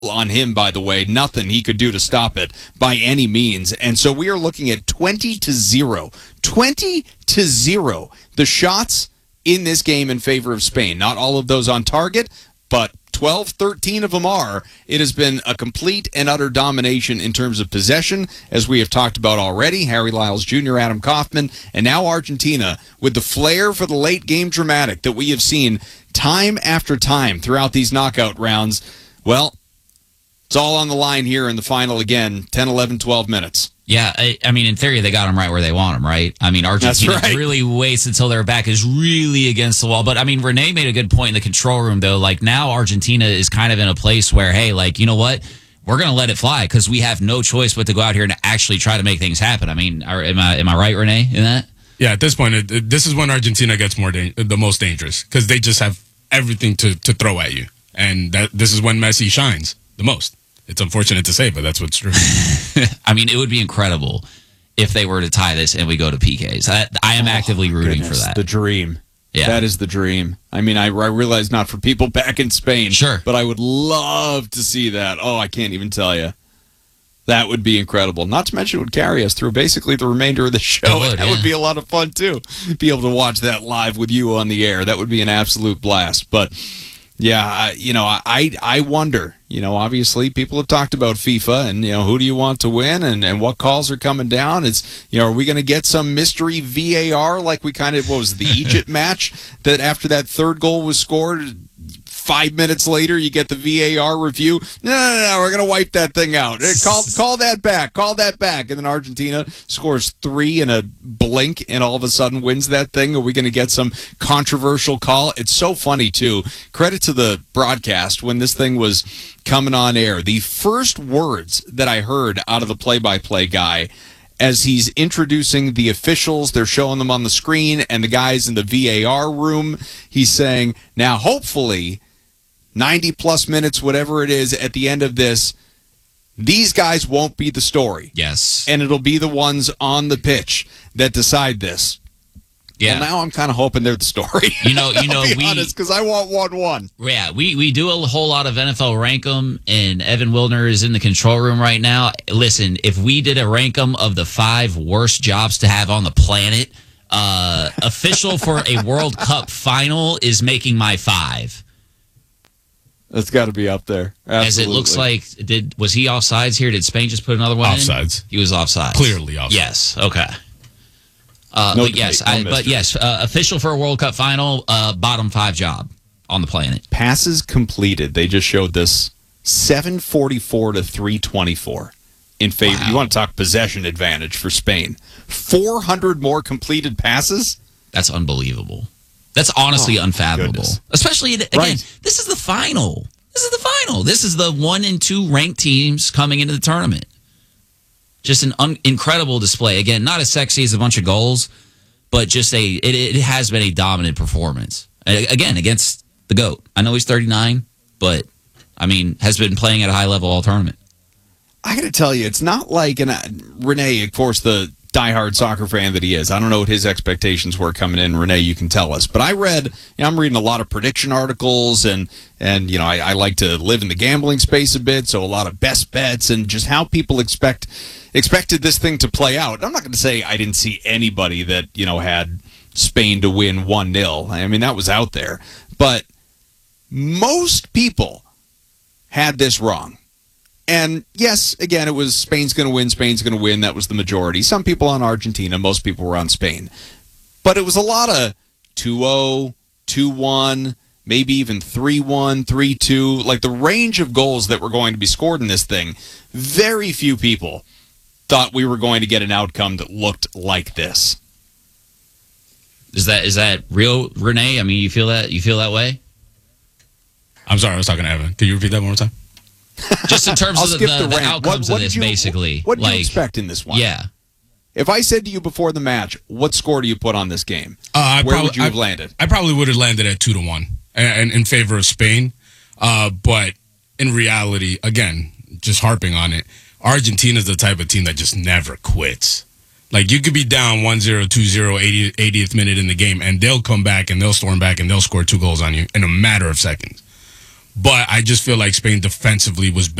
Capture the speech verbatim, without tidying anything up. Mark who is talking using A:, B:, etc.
A: on him, by the way. Nothing he could do to stop it by any means. And so we are looking at twenty to zero. twenty to zero. The shots in this game in favor of Spain. Not all of those on target, but twelve, thirteen of them are. It has been a complete and utter domination in terms of possession, as we have talked about already. Harry Lyles Junior, Adam Kaufman, and now Argentina with the flair for the late game dramatic that we have seen time after time throughout these knockout rounds. Well, it's all on the line here in the final again, ten, eleven, twelve minutes.
B: Yeah, I, I mean, in theory, they got them right where they want them, right? I mean, Argentina right. really waits until their back is really against the wall. But, I mean, Renee made a good point in the control room, though. Like, now Argentina is kind of in a place where, hey, like, you know what? We're going to let it fly because we have no choice but to go out here and actually try to make things happen. I mean, are, am I am I right, Renee, in that?
C: Yeah, at this point, it, it, this is when Argentina gets more da- the most dangerous because they just have everything to, to throw at you. And that this is when Messi shines the most. It's unfortunate to say, but that's what's true.
B: I mean, it would be incredible if they were to tie this and we go to P Ks. I, I am oh, actively rooting
A: goodness,
B: for that.
A: The dream.
B: Yeah.
A: That is the dream. I mean, I, I realize not for people back in Spain.
B: Sure.
A: But I would love to see that. Oh, I can't even tell you. That would be incredible. Not to mention it would carry us through basically the remainder of the show.
B: Would,
A: that
B: yeah.
A: would be a lot of fun, too. Be able to watch that live with you on the air. That would be an absolute blast. But, yeah, I, you know, I I wonder. You know, obviously, people have talked about FIFA and, you know, who do you want to win and, and what calls are coming down. It's, you know, are we going to get some mystery V A R like we kind of, what was it, the Egypt match that after that third goal was scored, five minutes later you get the V A R review? No, no, no, no we're going to wipe that thing out. Call, call that back. Call that back. And then Argentina scores three in a blink and all of a sudden wins that thing. Are we going to get some controversial call? It's so funny, too. Credit to the broadcast when this thing was coming on air. The first words that I heard out of the play-by-play guy as he's introducing the officials, they're showing them on the screen, and the guys in the V A R room, he's saying, now hopefully ninety plus minutes, whatever it is, at the end of this, these guys won't be the story.
B: Yes.
A: And it'll be the ones on the pitch that decide this.
B: Yeah.
A: Well, now I'm kind of hoping they're the story.
B: You know, you know,
A: I'll be
B: we
A: honest, because I want one one.
B: Yeah, we we do a whole lot of N F L rank 'em, and Evan Wilner is in the control room right now. Listen, if we did a rank 'em of the five worst jobs to have on the planet, uh, official for a World Cup final is making my five.
A: That's got to be up there. Absolutely.
B: As it looks like, did was he offsides here? Did Spain just put another one
C: offsides. in?
B: Offsides. He was offsides.
C: Clearly offsides.
B: Yes. Okay. Uh,
A: no
B: but yes, I, but yes, uh, official for a World Cup final, uh, bottom five job on the planet.
A: Passes completed. They just showed this seven forty-four to three twenty-four in favor. Wow. You want to talk possession advantage for Spain? four hundred more completed passes.
B: That's unbelievable. That's honestly oh, unfathomable. Goodness. Especially again, right. This is the final. This is the final. This is the one and two ranked teams coming into the tournament. Just an un- incredible display. Again, not as sexy as a bunch of goals, but just a it, it has been a dominant performance. Again, against the GOAT. I know he's thirty-nine, but, I mean, has been playing at a high level all tournament.
A: I got to tell you, it's not like, and uh, Renee, of course, the diehard soccer fan that he is. I don't know what his expectations were coming in. Renee, you can tell us. But I read, you know, I'm reading a lot of prediction articles, and, and you know, I, I like to live in the gambling space a bit, so a lot of best bets and just how people expect expected this thing to play out. I'm not going to say I didn't see anybody that, you know, had Spain to win one nil. I mean, that was out there. But most people had this wrong. And yes, again, it was Spain's going to win, Spain's going to win. That was the majority. Some people on Argentina, most people were on Spain. But it was a lot of two oh, two one, maybe even three one, three two. Like the range of goals that were going to be scored in this thing, very few people thought we were going to get an outcome that looked like this.
B: Is that is that real, Renee? I mean, you feel that you feel that way?
C: I'm sorry, I was talking to Evan. Can you repeat that one more time?
B: Just in terms of the, the, the, the outcomes
A: what, what
B: of this,
A: you,
B: basically.
A: What, what did
B: like,
A: you expect in this one?
B: Yeah.
A: If I said to you before the match, what score do you put on this game?
C: Uh,
A: Where
C: probably,
A: would you have
C: I,
A: landed?
C: I probably would have landed at two to one, and in favor of Spain. Uh, but in reality, again, just harping on it, Argentina's the type of team that just never quits. Like, you could be down one zero, two zero, eightieth minute in the game, and they'll come back, and they'll storm back, and they'll score two goals on you in a matter of seconds. but I just feel like Spain defensively was